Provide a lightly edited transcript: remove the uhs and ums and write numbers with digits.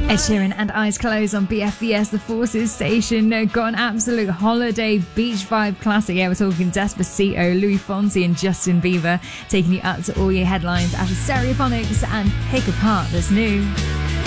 Ed Sheeran and Eyes Closed on BFBS, the Forces station. Got an absolute holiday beach vibe classic. Yeah, we're talking Despacito, Louis Fonsi and Justin Bieber, taking you out to all your headlines out of Stereophonics and Pick Apart That's New.